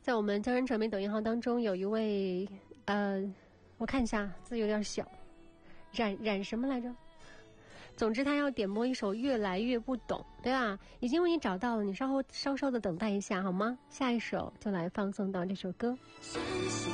在我们江山传媒抖音号当中，有一位我看一下字有点小，冉什么来着？总之他要点播一首《越来越不懂》，对吧？已经为你找到了，你稍稍的等待一下好吗？下一首就来放送到这首歌。 相信